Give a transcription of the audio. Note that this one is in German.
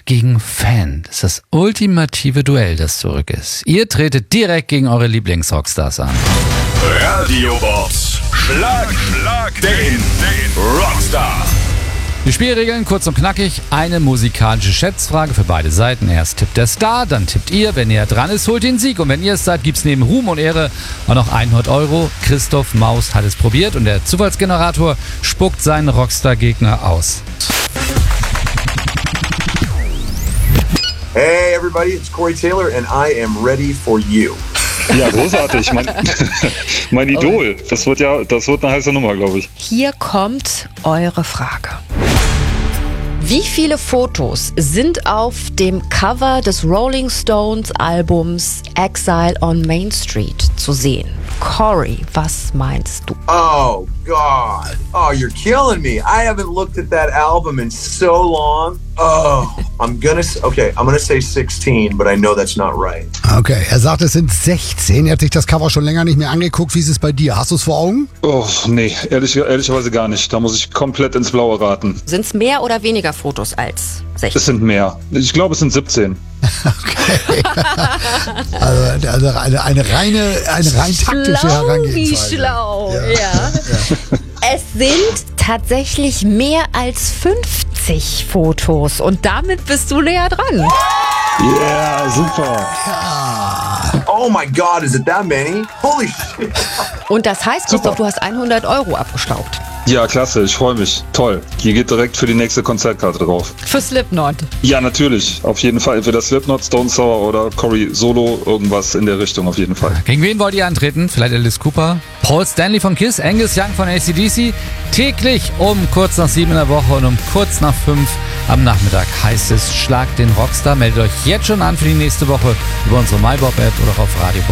gegen Fan. Das ist das ultimative Duell, das zurück ist. Ihr tretet direkt gegen eure Lieblingsrockstars an. Radio Box. Schlag den Rockstar. Die Spielregeln kurz und knackig. Eine musikalische Schätzfrage für beide Seiten. Erst tippt der Star, dann tippt ihr. Wenn er dran ist, holt den Sieg. Und wenn ihr es seid, gibt's neben Ruhm und Ehre auch noch 100 Euro. Christoph Maus hat es probiert und der Zufallsgenerator spuckt seinen Rockstar-Gegner aus. Hey everybody, it's Corey Taylor and I am ready for you. Ja, großartig. Mein Idol. Das wird eine heiße Nummer, glaube ich. Hier kommt eure Frage. Wie viele Fotos sind auf dem Cover des Rolling Stones Albums Exile on Main Street zu sehen? Corey, was meinst du? Oh God. Oh, you're killing me. I haven't looked at that album in so long. Oh, I'm gonna say 16, but I know that's not right. Okay, er sagt, es sind 16. Er hat sich das Cover schon länger nicht mehr angeguckt. Wie ist es bei dir? Hast du es vor Augen? Oh, nee, ehrlicherweise gar nicht. Da muss ich komplett ins Blaue raten. Sind es mehr oder weniger Fotos als 16? Es sind mehr. Ich glaube, es sind 17. Okay. Also eine rein taktische Herangehensweise. Wie schlau, ja. Es sind tatsächlich mehr als 50 Fotos und damit bist du näher dran. Yeah, super. Oh my God, is it that many? Holy shit. Und das heißt, Christoph, du hast 100 Euro abgestaubt. Ja, klasse, ich freue mich. Toll. Hier geht direkt für die nächste Konzertkarte drauf. Für Slipknot. Ja, natürlich. Auf jeden Fall. Entweder Slipknot, Stone Sour oder Corey Solo. Irgendwas in der Richtung auf jeden Fall. Gegen wen wollt ihr antreten? Vielleicht Alice Cooper, Paul Stanley von KISS, Angus Young von AC/DC. Täglich um kurz nach 7 in der Woche und um kurz nach 5 am Nachmittag heißt es Schlag den Rockstar. Meldet euch jetzt schon an für die nächste Woche über unsere MyBob-App oder auf Radio.